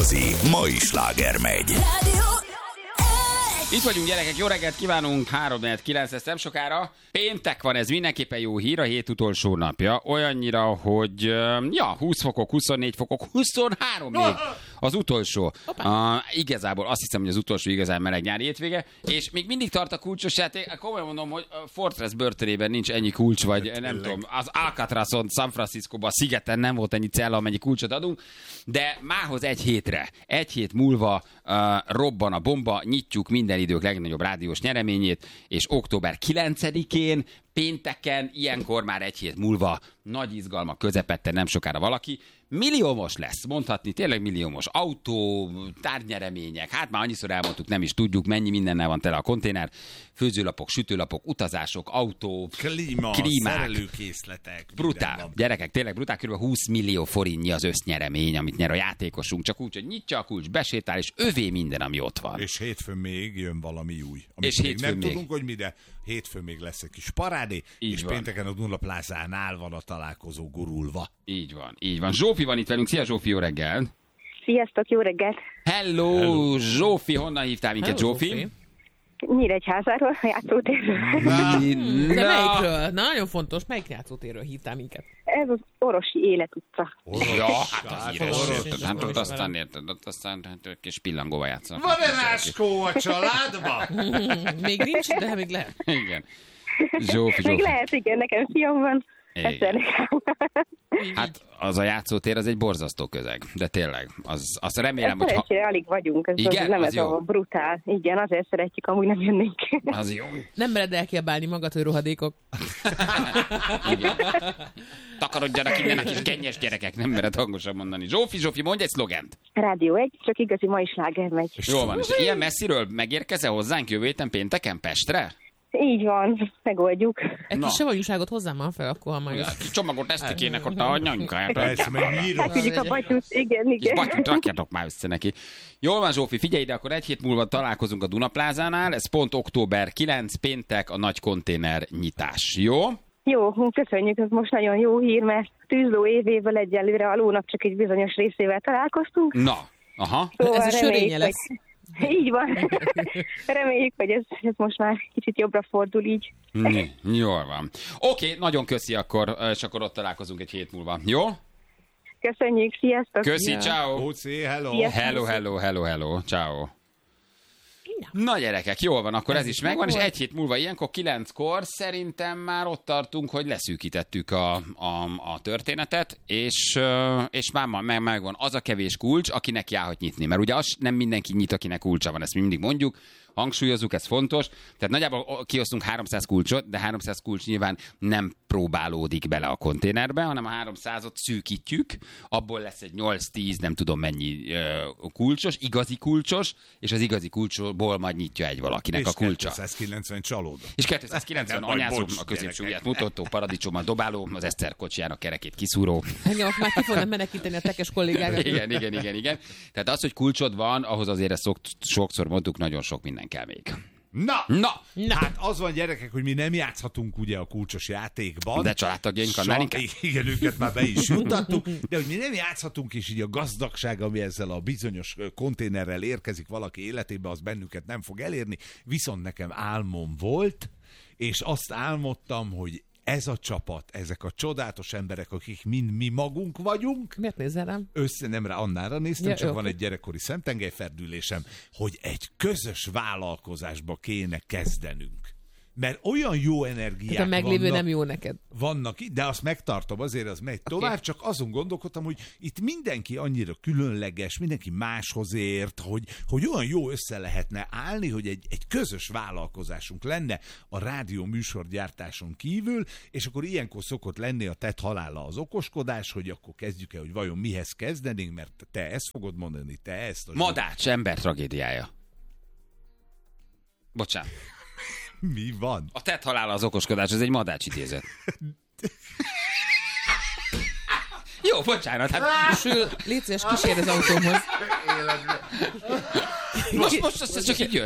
Igazi mai sláger megy. Itt vagyunk, gyerekek, jó reggelt kívánunk, 3-9 lesz nem sokára. Péntek van, ez mindenképpen jó hír, a hét utolsó napja. Olyannyira, hogy 20 fokok, 24 fokok, 23 még az utolsó. Igazából azt hiszem, hogy az utolsó igazán meleg nyári hétvége, és még mindig tart a kulcsos játék. Komolyan mondom, hogy Fortress börtönében nincs ennyi kulcs, vagy nem tudom, az Alcatrazon, San Franciscóban, a szigeten nem volt ennyi cella, amennyi kulcsot adunk, de mához egy hét múlva robban a bomba, nyitjuk minden idők legnagyobb rádiós nyereményét, és október 9-én, pénteken, ilyenkor már egy hét múlva, nagy izgalmak közepette nem sokára valaki milliómos lesz, mondhatni, tényleg milliómos. Autó, tárgynyeremények, hát már annyiszor elmondtuk, nem is tudjuk, mennyi mindennel van tele a konténer, főzőlapok, sütőlapok, utazások, autó, klímák, szerelőkészletek. Brutál. Gyerekek, tényleg brutál, kb. 20 millió forintnyi az össznyeremény, amit nyer a játékosunk, csak úgy, hogy nyitja a kulcs, besétál, és övé minden, ami ott van. És hétfőn még jön valami új. És még nem tudunk, hogy mi, de hétfőn még lesz egy kis parádé, így és van. Pénteken a Duna Plázánál van a találkozó gurulva. Így van, így van. Zsófi van itt velünk. Szia Zsófi, jó reggel! Sziasztok, jó reggelt! Hello. Zsófi, honnan hívtál minket, Zsófi? Nyíregyházáról, a játszótérről. De melyikről? Nagyon fontos, melyik játszótérről hívtál minket? Ez az Orosi Életutca. Ja, hát az híres. Hát ott aztán érted, ott aztán kis pillangóval játszanak. Van-e ráskó a családban? Még nincs, de még lehet. Igen. Zsófi. Még lehet, igen, nekem fiam van. Hát az a játszótér, az egy borzasztó közeg, de tényleg, azt remélem, hogy... Szerencsére alig vagyunk, igen, nem az ez jó. A brutál. Igen, azért szeretjük, amúgy nem jönnénk. Az jó. Nem mered elkiabálni magad, hogy rohadékok. Igen. Takarodjanak innen a kis gennyes gyerekek, nem mered hangosan mondani. Zsófi, mondj egy szlogent. Rádió 1, csak igazi mai sláger megy. Jól van, és ilyen messziről megérkezel hozzánk jövő héten pénteken Pestre? Így van, megoldjuk. Egy kis savanyúságot hozzám már fel, akkor ha majd... Csomagot esztikének ott a nyanykáját. Persze, meg nyíró. Elküldjük a batyút, igen. És batyút rakjátok már össze neki. Jól van, Zsófi, figyelj ide, akkor egy hét múlva találkozunk a Duna Plázánál, ez pont október 9, péntek, a nagy konténer nyitás, jó? Jó, köszönjük, ez most nagyon jó hír, mert tűzló évével egyelőre a lónak csak egy bizonyos részével találkoztunk. Na, aha. Szóval ez a sörénye lesz. Így van. Reméljük, hogy ez most már kicsit jobbra fordul így. Jól van. Oké, nagyon köszi akkor, és akkor ott találkozunk egy hét múlva. Jó? Köszönjük, sziasztok! Köszi, ciao. Ócé, hello. Hello, ciao. Na gyerekek, jól van, akkor ez is megvan, és egy hét múlva ilyenkor 9-kor szerintem már ott tartunk, hogy leszűkítettük a történetet, és már megvan az a kevés kulcs, akinek járhat nyitni. Mert ugye az nem mindenki nyit, akinek kulcsa van, ezt mi mindig mondjuk, hangsúlyozzuk, ez fontos. Tehát nagyjából kiosztunk 300 kulcsot, de 300 kulcs nyilván nem próbálódik bele a konténerbe, hanem a 300-ot szűkítjük, abból lesz egy 8-10, nem tudom mennyi kulcsos, igazi kulcsos, és az igazi kulcsból majd nyitja egy valakinek a kulcsa. És 290 csalódó. És 290 anyázó, a középső ujját mutató, paradicsommal dobáló, az Eszter kocsijának kerekét kiszúró. Engem már ki fognak menekíteni a tekes kollégákat. Igen. Tehát az, hogy kulcsod van, ahhoz azért ezt sokszor mondtuk, nagyon sok minden kell még. Na! Hát az van, gyerekek, hogy mi nem játszhatunk ugye a kulcsos játékban. De családtagjaink annál inkább. Igen, őket már be is juttattuk, de hogy mi nem játszhatunk, és így a gazdagság, ami ezzel a bizonyos konténerrel érkezik valaki életébe, az bennünket nem fog elérni. Viszont nekem álmom volt, és azt álmodtam, hogy ez a csapat, ezek a csodálatos emberek, akik mind mi magunk vagyunk. Miért nézel rám? Nem rá, Annára néztem, ja, csak jó. Van egy gyerekkori szemtengelyferdülésem, hogy egy közös vállalkozásba kéne kezdenünk. Mert olyan jó energiák a meglévő vannak, nem jó neked. Vannak, de azt megtartom, azért az megy tovább, csak azon gondolkodtam, hogy itt mindenki annyira különleges, mindenki máshoz ért, hogy olyan jó össze lehetne állni, hogy egy közös vállalkozásunk lenne a rádió műsorgyártáson kívül, és akkor ilyenkor szokott lenni a tett halála az okoskodás, hogy akkor kezdjük el, hogy vajon mihez kezdenénk, mert te ezt fogod mondani, te ezt. Madács ember tragédiája. Bocsánat. Mi van? A tett halála az okoskodás, ez egy Madács idézet. Jó, bocsánat. Hát... Sül, légy szíves, kísérj az autómhoz. Most ez csak így jött.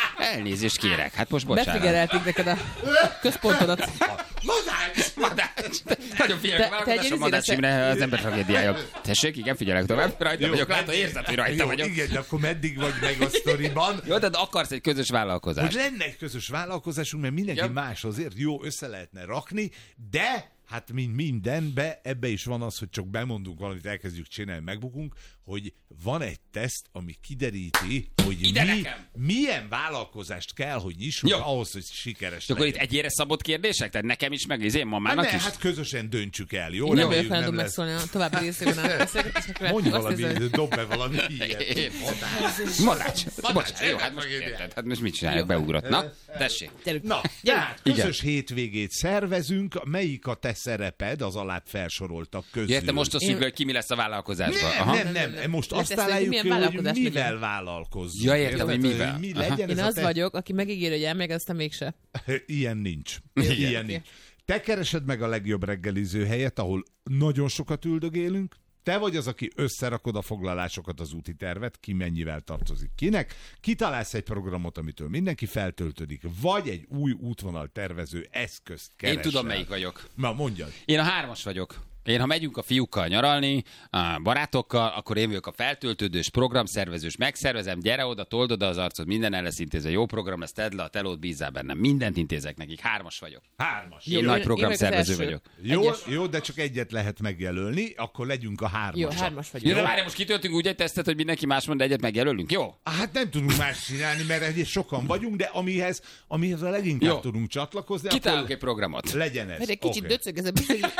Elnézést kérek. Hát most bocsánat. Befigyelelték neked a központodat. Madács! Nagyon figyelek, vállalkozásom Madách Imre, az ember tragédiája. Tessék, igen, figyelek tovább. Rajta vagyok, látod, érzed, hogy rajta vagyok. Igen, de akkor meddig vagy meg a sztoriban? Jó, tehát akarsz egy közös vállalkozást. Hogy lenne egy közös vállalkozásunk, mert mindenki más azért jó össze lehetne rakni, de hát mint mindenbe, ebbe is van az, hogy csak bemondunk valamit, elkezdjük csinálni, megbukunk, hogy van egy teszt, ami kideríti, hogy milyen vállalkozást kell, hogy nyissunk ahhoz, hogy sikeres akkor itt egyére szabott kérdések? Tehát nekem is, meg én mamának is? Hát közösen döntsük el, jó? Nem vagyok hajlandó megszólni a további részében a beszélgetésnek. Mondj valami, dob be valami ilyet. Madács. Jó, hát most érted. Hát most mit csináljuk? Beugrott. Na, tessék. Na, tehát közös hétvégét szervezünk, melyik a te szereped az alább felsoroltak közül? Érte, most osztjuk, hogy ki mi lesz a vállalkozásban. Nem. Most azt találjuk ki, hogy mivel vállalkozzunk. Ja, értem, hogy mivel. Mi legyen én az vagyok, aki megígér, hogy elmegy, aztán mégse. Ilyen nincs. Ilyen nincs. Te keresed meg a legjobb reggeliző helyet, ahol nagyon sokat üldögélünk. Te vagy az, aki összerakod a foglalásokat, az úti tervet, ki mennyivel tartozik kinek. Kitalálsz egy programot, amitől mindenki feltöltődik, vagy egy új útvonal tervező eszközt keresel. Én tudom, melyik vagyok. Na, mondjad. Én a 3-as vagyok. Én, ha megyünk a fiúkkal nyaralni, a barátokkal, akkor én vagyok a feltöltődős, programszervezős, megszervezem, gyere oda, told oda az arcod, minden el lesz intézve, jó program lesz, tedd le a telót, bízzál bennem. Mindent intézek nekik, 3-as vagyok. 3-as. Én nagy programszervező vagyok. Jó, de csak egyet lehet megjelölni, akkor legyünk a 3-as. Jó, 3-as vagyok. Jó, de várj, most kitöltünk úgy egy tesztet, hogy mindenki más mond, egyet megjelölünk, jó? Hát nem tudunk más csinálni, mert egyébként sokan vagyunk, de amihez a leginkább tudunk csatlakozni, kitálunk egy programot. Legyen ez. Egy kicsit döcög ez a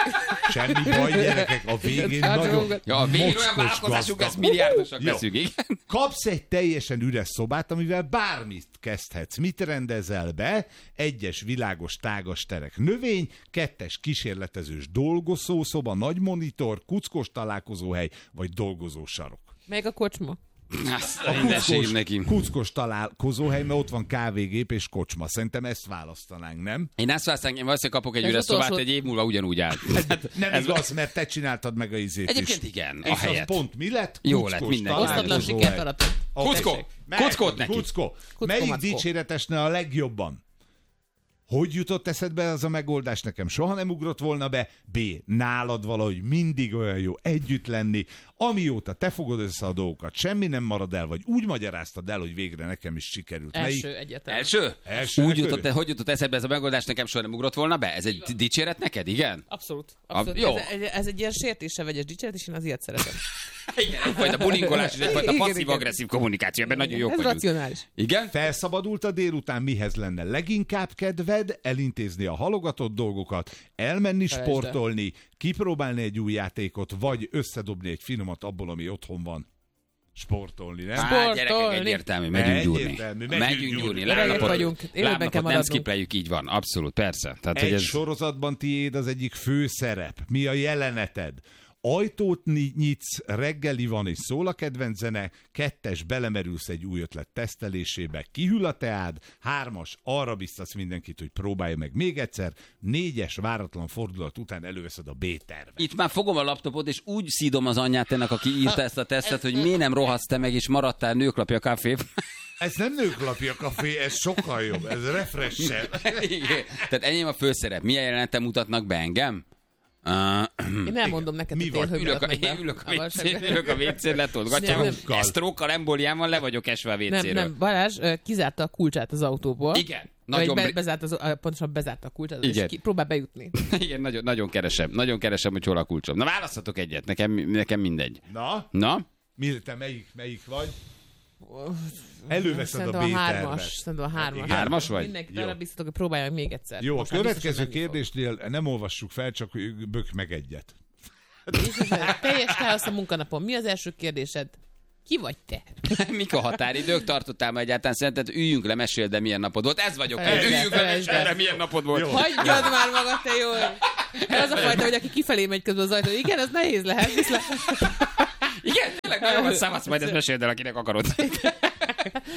semmi baj, gyerekek, a végén nagyon a végén olyan vállalkozásunk, ezt milliárdosak leszünk, igen. Kapsz egy teljesen üres szobát, amivel bármit kezdhetsz. Mit rendezel be? 1-es világos tágas terek növény, 2-es kísérletezős dolgozószoba, nagy monitor, kuckos találkozóhely, vagy dolgozósarok. Meg a kocsma. Kuckos találkozóhely, mert ott van kávégép és kocsma. Szerintem ezt választanánk, nem? Én ezt választanám, én valószínűleg kapok egy üres szobát, egy év múlva ugyanúgy áll. Nem igaz, mert te csináltad meg a izét is. Egyébként igen, a helyet. Pont mi lett? Jó lett, minden. Osztatlan sikert alapot. Kuckót neki. Kuckó. Melyik dicséretesne a legjobban? Hogy jutott eszedbe az a megoldás? Nekem soha nem ugrott volna be. B. Nálad valahogy mindig olyan jó együtt lenni. Amióta te fogod össze a dolgokat, semmi nem marad el, vagy úgy magyaráztad el, hogy végre nekem is sikerült. Első egyetem. Első? Hogy jutott eszedbe ez a megoldás? Nekem soha nem ugrott volna be? Ez egy dicséret neked, igen? Abszolút. Jó. Ez egy ilyen sértése vegyes dicséret, és én az ilyet szeretem. Igen, egyfajta bulingolás, és egyfajta passzív-agresszív kommunikáció, ebben nagyon jók vagyunk. Ez racionális. Igen? Felszabadult a délután, mihez lenne leginkább kedved? Elintézni a halogatott dolgokat, elmenni sportolni, kipróbálni egy új játékot, vagy összedobni egy finomat abból, ami otthon van. Sportolni, nem? Gyerekek, egyértelmű, megyünk gyúrni. Megyünk gyúrni. Lábnapot nem skipleljük, így van. Abszolút, persze. Tehát, egy sorozatban tiéd az egyik főszerep. Mi a jeleneted? Ajtót nyitsz, reggeli van és szól a kedvenc zene, 2-es belemerülsz egy új ötlet tesztelésébe, kihűl a teád, 3-as arra biztasz mindenkit, hogy próbálja meg még egyszer, 4-es váratlan fordulat után előveszed a B-tervet. Itt már fogom a laptopot, és úgy szídom az anyját ennek, aki írta ezt a tesztet, hogy miért nem rohadsz te meg, és maradtál Nőklapja Café. Ez nem Nőklapja Café, ez sokkal jobb, ez refresher. Tehát enyém a főszerep. Milyen jelenetet mutatnak be engem? Én elmondom neked, hogy ülök a WC-n, letolgatja, esztrókkal, embóliával le vagyok esve a WC-ről. Nem, Balázs kizárta a kulcsát az autóból. Igen. Pontosan bezárta a kulcsát, és próbál bejutni. Igen, nagyon keresem, hogy hol a kulcsom. Na választhatok egyet, nekem mindegy. Na? Te melyik vagy? Előveszed a B-tervet. Szerintem a 3-as. 3-as vagy? Mindenkit arra biztatok, hogy próbálj meg még egyszer. Jó, a következő kérdésnél nem olvassuk fel, csak bök meg egyet. Teljes káosz a munkanapon. Mi az első kérdésed? Ki vagy te? Mik a határidők? Tartottál már egyáltalán? Szerinted üljünk le, meséld, de milyen napod volt? Ez vagyok én. Üljünk le, meséld, de milyen napod volt. Hagyjad már magad, te jól. Ez az a fajta, hogy aki kifelé megy közben az ajtó. Igen, ez nehéz lehet. Igen, tényleg nagyon van számasz, majd ezt meséld el, akinek akarod.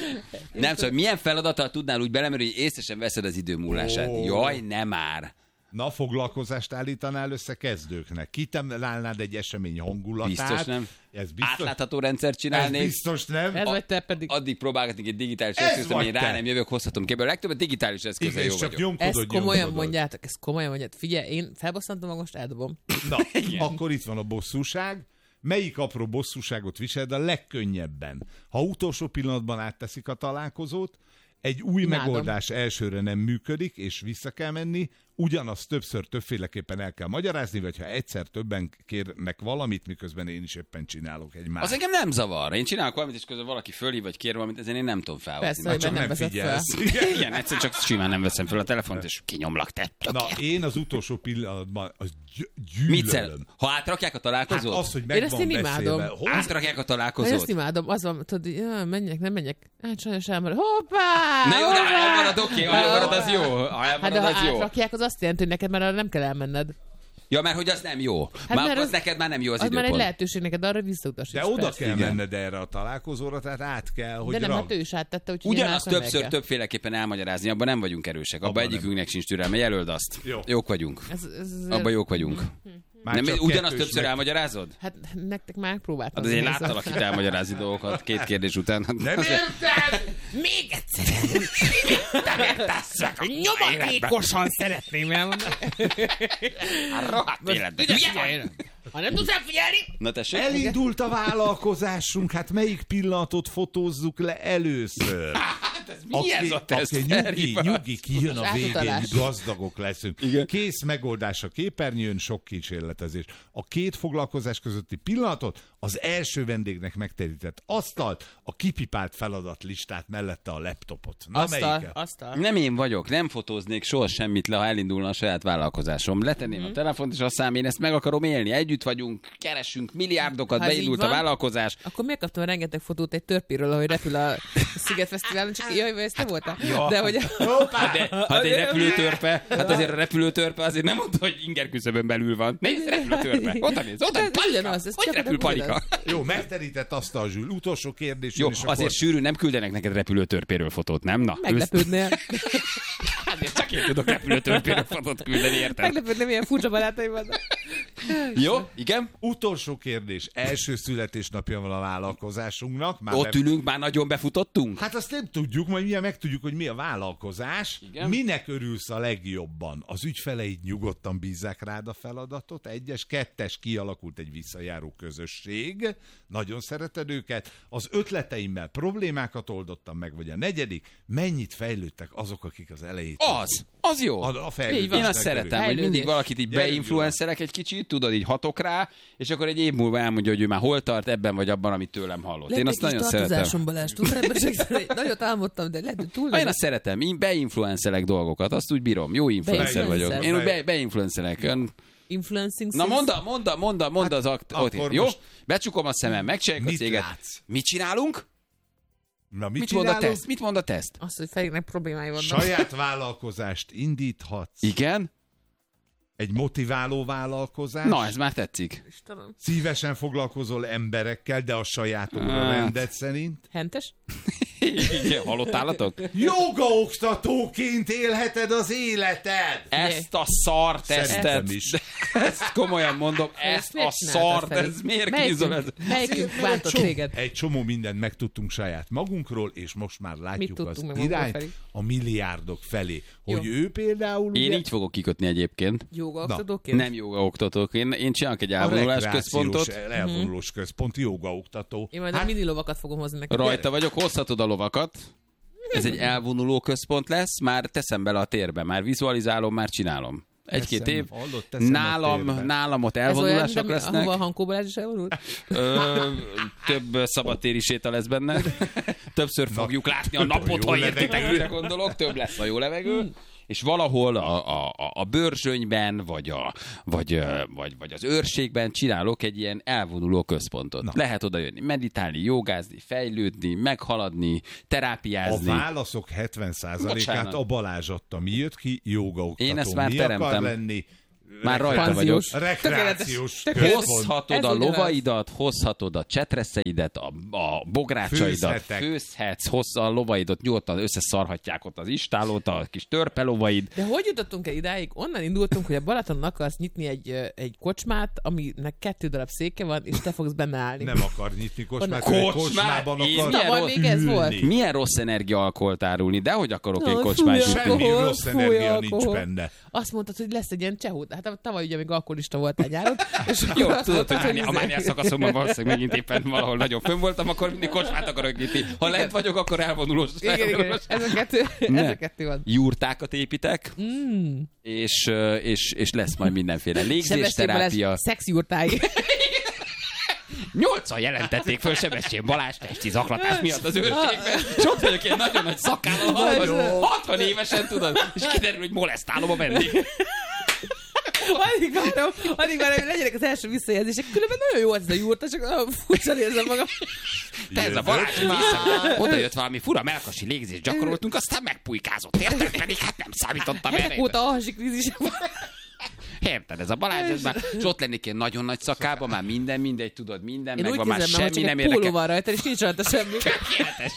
Nem, szóval milyen feladattal tudnál úgy belemerülni, hogy észre sem veszed az idő múlását? Jaj, nem már. Na, foglalkozást állítanál össze kezdőknek. Kitalálnád egy esemény hangulatát. Biztos nem. Ez biztos. Átlátható rendszert csinálnék. Ez biztos nem. Ez vagy te pedig. Addig próbálgatnék egy digitális Ez eszközt, vagy amire te. rá nem jövök, hozhatom képbe. A legtöbbet digitális eszközzel Igen, jó és csak vagyok. Ezt komolyan mondjátok, Figyelj, én felbosszantom magam, eldobom. Na, akkor itt van a bosszúság. Melyik apró bosszúságot viseled a legkönnyebben? Ha utolsó pillanatban átteszik a találkozót, egy új Imádom. megoldás elsőre nem működik, és vissza kell menni, ugyanazt többször többféleképpen el kell magyarázni, vagy ha egyszer többen kérnek valamit, miközben én is éppen csinálok egy más. Az engem nem zavar. Én csinálok valamit, és közben valaki fölhív, vagy kér valamit, ezért én nem tudom felhozni. Persze, hogy csak nem nem vezet fel. figyelsz. Igen, egyszer csak simán nem veszem fel a telefont, és kinyomlak, te Na, tökélet. én az utolsó pillanatban az Mit szer? gyűlölöm. Ha átrakják a Hát találkozót? az, hogy Én meg ezt van én beszélve. imádom. Átrakják a Én ezt találkozót? imádom, az van, tudod, ja, menjek, nem menjek. Hát sajnos elmarad. Hoppá! Na jó, de ha hoppá! elmarad, oké, ha elmarad, az jó. Ha Hát de elmarad, ha az jó. átrakják, az azt jelenti, hogy neked már arra nem kell elmenned. Ja, mert hogy az nem jó. Hát Már mert az az- neked már nem jó az Az már egy időpont. lehetőség neked arra visszautasíts. De oda persze. kell Igen. menned erre a találkozóra, tehát át kell, hogy De nem, rag- hát ő is áttette, úgyhogy Ugyanazt én már többször kell. többféleképpen elmagyarázni, abban nem vagyunk erősek. Abban Abban egyikünknek sincs türelme, jelöld azt. Jó. Jók vagyunk. Ez Abban jók vagyunk. Már Nem, csak ugyanazt kettős többször meg- elmagyarázod? Hát nektek már próbáltam. Hát azért én nézni. láttalak itt elmagyarázni dolgokat 2 kérdés után. Nem érted? Még egyszer. Nyomatékosan szeretném elmondani. Rohadt életben. Ha nem tudsz elfigyelni, Na tessék? Elindult a vállalkozásunk, hát melyik pillanatot fotózzuk le először? Mi ez a teszt? Nyugi, kijön a végén, Átutalás. gazdagok leszünk. Igen. Kész megoldás a képernyőn, sok kísérletezés. A két foglalkozás közötti pillanatot, az első vendégnek megterített asztalt, a kipipált feladatlistát mellette a laptopot. Na melyike? Asztal. Nem én vagyok, nem fotóznék soha semmit le, ha elindulna a saját vállalkozásom. Letenném a telefont, és aztán én ezt meg akarom élni. Együtt vagyunk, keresünk milliárdokat, Ha ez beindult így a van, vállalkozás. Akkor miért kaptam rengeteg fotót egy törpiről, ahogy repül a Sziget Fesztiválon, csak jaj, vagy ezt te voltál? De hogy... Hát egy repülőtörpe, hát azért a repülőtörpe azért nem mondta, hogy inger küszöbön belül van. Nézd, repülőtörpe. Oda néz, oda Ez palika. ugyanaz, ez Hogy repül gyakorlatilag palika? Jó, megterített asztal, Zsül. Utolsó kérdés. Jó, és azért akkor... sűrű, nem küldenek neked repülőtörpéről fotót, nem? Na, Meglepődnél. Azért csak én tudok repülőtörpéről fotót küldeni, érted? Meglepődnél, milyen furcsa barátaim vannak. Jó, igen? Utolsó kérdés. Első születésnapja van a vállalkozásunknak. Már Ott ülünk, már nagyon befutottunk? Hát azt nem tudjuk, majd milyen megtudjuk, hogy mi a vállalkozás. Igen. Minek örülsz a legjobban? Az ügyfeleid nyugodtan bízzák rád a feladatot. 1-es, 2-es kialakult egy visszajáró közösség. Nagyon szereted őket. Az ötleteimmel problémákat oldottam meg, vagy a 4. Mennyit fejlődtek azok, akik az elejét... Az jó. A Én azt fejlődésnek szeretem, örülök. hogy mindig valakit így Gyerünk, beinfluencerek egy kicsit, tudod, így hatok rá, és akkor egy év múlva elmondja, hogy ő már hol tart ebben vagy abban, amit tőlem hallott. Én azt nagyon szeretem. Balázs, tudod, ebben segíteni. Nagyot álmodtam, de lehet, hogy túl Én azt szeretem, én beinfluencelek dolgokat, azt úgy bírom. Jó influencer vagyok. Beinfluencer. Én beinfluencelek. Influencing Na skills. mondd az akkor jó? most Becsukom a szemem, megcsináljuk a mit céget. látsz? Mit csinálunk? Na, Mit mond a csinálunk? teszt? Mit mond a teszt? Azt, hogy Feliknek problémái vannak. Saját vállalkozást indíthatsz. Igen? Egy motiváló vállalkozás. Na, ez már tetszik. Istenem. Szívesen foglalkozol emberekkel, de a saját órarendet szerint. Hentes? Igen, halott állatok? Jogaoktatóként élheted az életed! Ezt a szar Szerintem tesztet. is. Ezt komolyan mondom, ezt miért a csináltad, szart, Feri? ez miért kízol ez? Melyikünk bántott téged? Egy csomó mindent megtudtunk saját magunkról, és most már Mit látjuk az tudtunk meg magunkról, irányt Feri? a milliárdok felé. Hogy Jó. ő például... Én ugye, így fogok kikötni egyébként. Jogaoktatóként? Nem jogaoktatók. Én csinálok egy a elvonulás rekreációs, központot. elvonulós központ, jogaoktató. Én majd a mini lovakat fogom hozni neked. Rajta vagyok, hozhatod a lovakat. Ez egy elvonuló központ lesz, már teszem bele a térbe, már vizualizálom, már csinálom. 1-2 Teszem, év. hallod, teszem a térbe. Nálam ott Ez olyan, elvonulások mint lesznek. ahova a Hankó Balázs is elvonult? Több szabadtéri séta lesz benne. Többször fogjuk látni a napot, jó ha értitek, levegő. mire gondolok. Több lesz a jó levegő. És valahol a Börzsönyben, vagy az Őrségben csinálok egy ilyen elvonuló központot. Na. Lehet oda jönni, meditálni, jogázni, fejlődni, meghaladni, A terápiázni. válaszok 70%-át Bocsánat. a Balázs adta. Mi jött ki? Jogaoktató. Én ezt már Mi teremtem. akar lenni? Már rajta vagyok. Rekreációs Tökéletes. központ. Hozhatod a lovaidat, hozhatod a csetreszeidet, a bográcsaidat, főzhetsz, hozz a lovaidat, nyugodtan összeszarhatják ott az istálót, a kis törpelovaid. De hogy jutottunk el idáig? Onnan indultunk, hogy a Balatonon akarsz nyitni egy kocsmát, aminek 2 darab széke van, és te fogsz benne állni. Nem akar nyitni kocsmát, kocsmában Milyen még ez volt? Milyen rossz energiaalkoholt árulni, de hogy akarok én kocsmát nyitni? Semmi rossz energia nincs benne. Azt mondtad, hogy lesz egy ilyen csehút. Hát tavaly ugye még alkoholista voltál nyáron. És Jó, tudod, hogy a mániás szakaszomban valószínűleg megint éppen valahol nagyon fönn voltam, akkor mindig kocsmát akarok nyitni. Ha lent vagyok, akkor elvonulós. Igen, ez a kettő van. Jurtákat építek, és lesz majd mindenféle légzésterápia. Szexjurtáig. 8-an jelentették föl Sebestyén Balázs testi zaklatás miatt az őrségben. És ott vagyok én nagyon nagy szakállal, 60 évesen, tudod, és kiderül, hogy molesztálom a vendég. Addig várom, hogy legyenek az első visszajelzések. Különben nagyon jó ez a jurta, csak nagyon furcsán érzem magam. Te ez a Balázs vissza. Oda jött valami fura melkasi légzést gyakoroltunk, aztán megpulykázott. Érted? Pedig hát nem számítottam erre. Hetek óta alhasi krízisem van. Érted, ez a Balázs, ez már, és ott lennék én nagyon nagy szakában, már mindegy, tudod, minden, én meg van már semmi nem érdekel. Póló van rajta, és nincs rajta semmi. Tökéletes.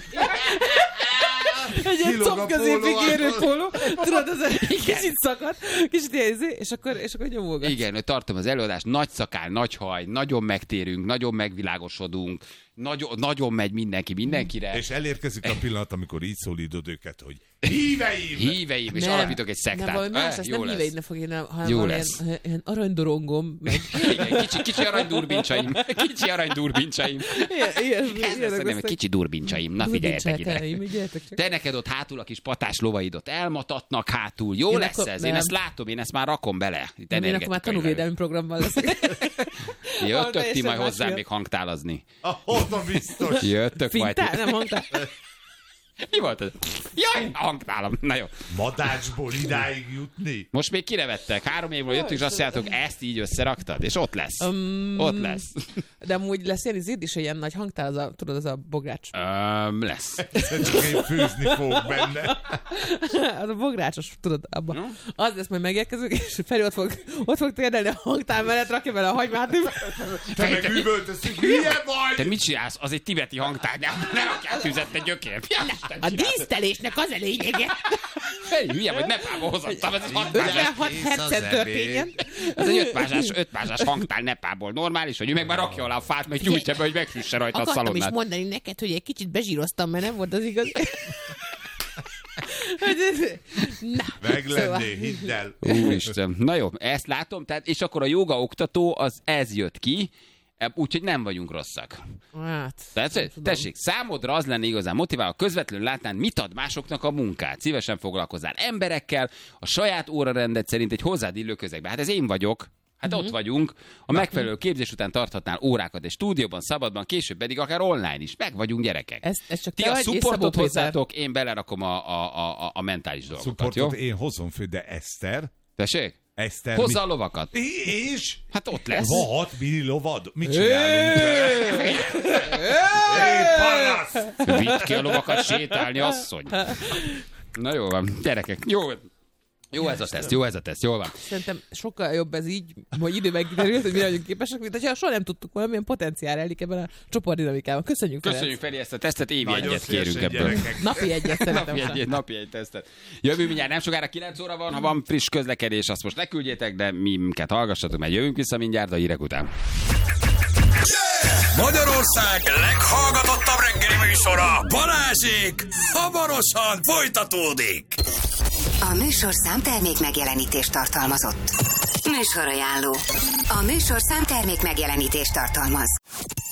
Egy ilyen combközépig érő póló. Tudod, ez egy kicsit szakadt, kicsit érzé, és akkor nyomolgatsz. Igen, tartom az előadást, nagy szakál, nagy haj, nagyon megtérünk, nagyon megvilágosodunk, nagyon megy mindenki mindenkire. És elérkezik a pillanat, amikor így szólítod őket, hogy híveim, és alapítok egy szektát. Nem, valami más lesz, jó nem lesz. híveid ne fog írni, hanem Jó valami lesz. ilyen aranydorongom, meg... Igen, kicsi aranydurbincsaim. Kicsi aranydurbincsaim. Ez lesz a neve, kicsi durbincsaim. Na figyeljetek ide. Te neked ott hátul a kis patás lovaidot elmatatnak hátul. Jó lesz ez? Én ezt látom, én ezt már rakom bele. Én akkor már tanúvédelmi programban leszek. Jöttök ti majd hozzám még hangtálazni. Oda biztos. Jöttök majd. Fintál, nem hangtál? Mi volt ez? Jaj, hangtálam. Na jó. Madácsból idáig jutni. Most még kinevettek. 3 évről jöttünk, és azt mondjátok, ezt így összeraktad, és ott lesz. Ott lesz. De amúgy lesz ilyen izéd is, ilyen nagy hangtál, tudod, az a bogrács. Lesz. Csak én főzni fogok benne. Az a bográcsos, tudod, abban. Az lesz, majd megérkezünk, és Feri ott fog térdelni a hangtál mellett, rakja bele a hagymát. Te meg üvöltözünk, milyen vagy? Te mit csinálsz? Az egy tibeti hangtár, ne rakjál tüzet, te gyökér. A dísztelésnek az a lényege. Hülye vagy, Nepálból hozottam, ez 56 hercen történjen. Ez egy 5 mázsás hangtál Nepálból. Normális, hogy ő meg már rakja alá a fát, meg gyújtja be, hogy megfűsse rajta a szalonnát. Akartam is mondani neked, hogy egy kicsit bezsíroztam, mert nem volt az igaz. Meg lenné, hidd el. Úristen. Na jó, ezt látom, tehát, és akkor a joga oktató, ez jött ki, úgyhogy nem vagyunk rosszak. Hát, Tehát, tessék, számodra az lenne igazán motiváló, közvetlenül látnán, mit ad másoknak a munkát. Szívesen foglalkozzál emberekkel, a saját órarendet szerint egy hozzád illő közegben. Hát ez én vagyok. Hát ott vagyunk, a megfelelő képzés után tarthatnál órákat egy stúdióban, szabadban, később pedig akár online is. Meg vagyunk gyerekek. Ez csak ti a supportot hozzátok, én belerakom a mentális dolgokat, Supportot jó? én hozom föl, de Eszter... Tessék? Eszter... Hozza a lovakat. És? Hát ott lesz. Van 6 milli lovad. Mit csinálunk? Panasz! Vidd ki a lovakat sétálni, asszony. Na jó van, gyerekek, jó ez a teszt, jól van. Szerintem sokkal jobb ez így, hogy időben kiderült, hogy mire vagyunk képesek, mint hogyha soha nem tudtuk volna, milyen potenciál rejlik ebben a csoportdinamikában. Köszönjük Feri ezt a tesztet, évi Nagyon egyet kérünk ebből. gyerekek. Napi egyet szerintem. Napi egy tesztet. Jövő mindjárt, nem sokára 9 óra van, ha van friss közlekedés, azt most ne küldjétek, de minket hallgassatok, mert jövünk vissza mindjárt a hírek után. Magyarország leghallgatottabb reggeli műsora, Balázsék, hamarosan folytatódik. A műsorszám termék megjelenítést tartalmazott. Műsorajánló. A műsorszám termék megjelenítést tartalmaz.